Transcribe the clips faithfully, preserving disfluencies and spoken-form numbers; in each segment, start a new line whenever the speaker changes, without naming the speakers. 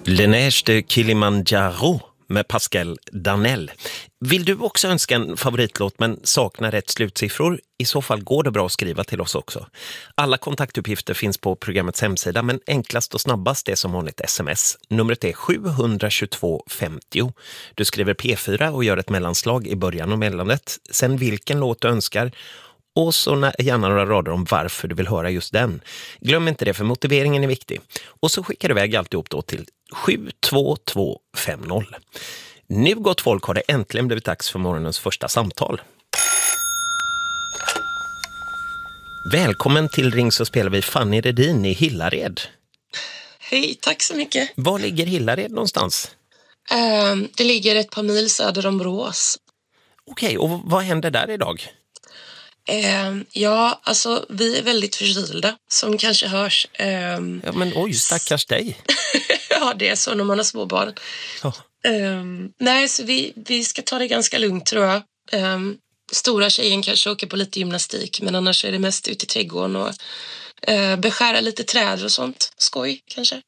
Le Neige de Kilimanjaro med Pascal Danell. Vill du också önska en favoritlåt men saknar rätt slutsiffror? I så fall går det bra att skriva till oss också. Alla kontaktuppgifter finns på programmets hemsida, men enklast och snabbast är som vanligt sms. Numret är sju två två femtio. Du skriver P fyra och gör ett mellanslag i början av meddelandet. Sen vilken låt du önskar. Och så gärna några rader om varför du vill höra just den. Glöm inte det, för motiveringen är viktig. Och så skickar du iväg alltihop då till sju två två fem noll. Nu, gott folk, har det äntligen blivit dags för morgonens första samtal. Välkommen till Ring så spelar vi Fanny Redin i Hillared.
Hej, tack så mycket.
Var ligger Hillared någonstans?
Uh, det ligger ett par mil söder om Borås.
Okej, och vad händer där idag?
Uh, ja, alltså vi är väldigt förkylda, som kanske hörs. Uh,
ja, men oj, stackars dig.
Ja, det är så när man har små barn.
Oh.
Um, nej, så vi, vi ska ta det ganska lugnt, tror jag. Um, stora tjejen kanske åker på lite gymnastik, men annars är det mest ute i trädgården och uh, beskära lite träd och sånt. Skoj, kanske.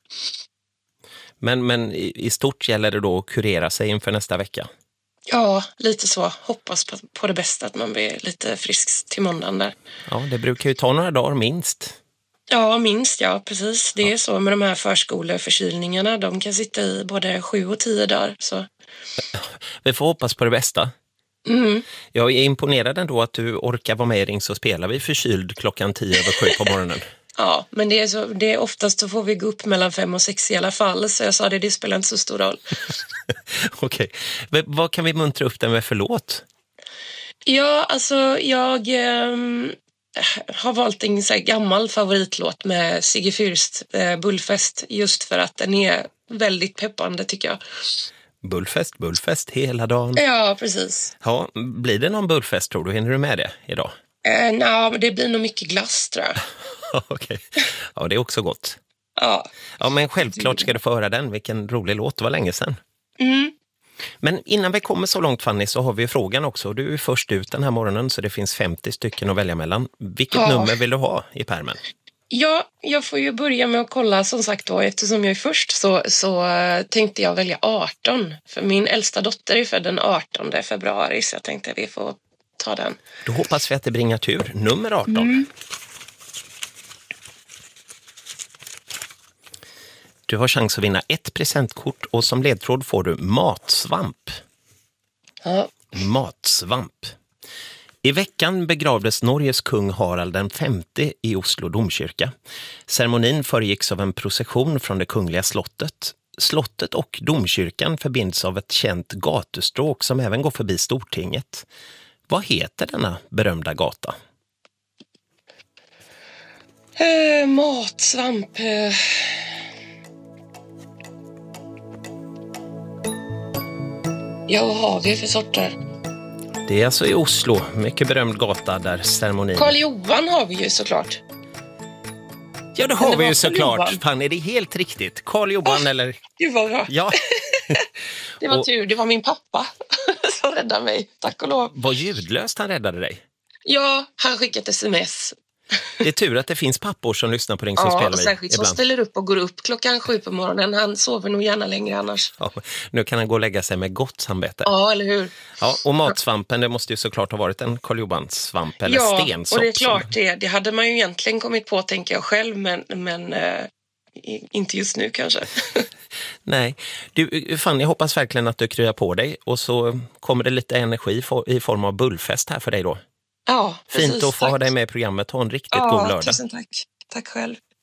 Men, men i, i stort gäller det då att kurera sig inför nästa vecka?
Ja, lite så. Hoppas på, på det bästa, att man blir lite frisk till måndagen där.
Ja, det brukar ju ta några dagar minst.
Ja, minst, ja, precis. Det är så med de här förskoleförkylningarna. De kan sitta i både sju och tio dagar. Så.
Vi får hoppas på det bästa.
Mm.
Jag är imponerad ändå att du orkar vara med i Ring så spelar vi förkyld klockan tio över sju på morgonen.
Ja, men det är, så, det är oftast så får vi gå upp mellan fem och sex i alla fall. Så jag sa det, det spelar inte så stor roll.
Okej. Okay. Vad kan vi muntra upp den med för låt?
Ja, alltså jag... Ähm... har valt en så här gammal favoritlåt med Sigge Fürst, eh, Bullfest, just för att den är väldigt peppande, tycker jag. Bullfest,
bullfest hela dagen.
Ja, precis.
Ja, blir det någon bullfest, tror du? Hinner du med det idag?
Eh, Nej, det blir nog mycket glass, tror jag.
Okej. Ja, det är också gott.
Ja.
Ja, men självklart ska du få höra den. Vilken rolig låt, det var länge sedan.
Mm.
Men innan vi kommer så långt, Fanny, så har vi frågan också. Du är först ut den här morgonen, så det finns femtio stycken att välja mellan. Vilket ja. nummer vill du ha i pärmen?
Ja, jag får ju börja med att kolla, som sagt då, eftersom jag är först så, så tänkte jag välja arton. För min äldsta dotter är född den artonde februari, så jag tänkte att vi får ta den.
Då hoppas vi att det bringar tur. Nummer arton. Mm. Du har chans att vinna ett presentkort och som ledtråd får du matsvamp.
Ja.
Matsvamp. I veckan begravdes Norges kung Harald den femte i Oslo domkyrka. Ceremonin föregicks av en procession från det kungliga slottet. Slottet och domkyrkan förbinds av ett känt gatustråk som även går förbi Stortinget. Vad heter denna berömda gata?
Eh, matsvamp... Eh. Ja, vad har vi för sorter?
Det är alltså i Oslo, mycket berömd gata där ceremonin...
Karl Johan har vi ju såklart.
Ja, det har eller vi ju såklart. Fan, är det helt riktigt? Karl Johan oh, eller...
Det var bra.
Ja.
Det var och... tur, det var min pappa som räddade mig, tack och lov.
Var ljudlöst han räddade dig?
Ja, han skickade sms.
Det är tur att det finns pappor som lyssnar på Ring som
ja,
spelar
och särskilt som ställer upp och går upp klockan sju på morgonen. Han sover nog gärna längre annars.
Ja, nu kan han gå och lägga sig med gott samvete.
Ja, eller hur?
Ja, och matsvampen, det måste ju såklart ha varit en Karl Johan-svamp eller
ja,
stensopp.
Ja, och det är klart det. Det hade man ju egentligen kommit på, tänker jag själv, men, men eh, inte just nu kanske.
Nej, du Fanny, jag hoppas verkligen att du kryar på dig och så kommer det lite energi for, i form av bullfest här för dig då.
Ja, precis.
Fint att få
tack.
ha dig med i programmet. Ha en riktigt
ja,
god lördag.
Tusen tack. Tack själv.